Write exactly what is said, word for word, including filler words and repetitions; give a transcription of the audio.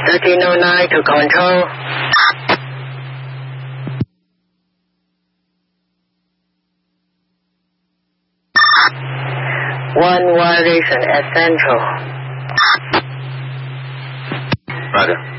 thirteen oh nine to control. One violation at Central. Roger.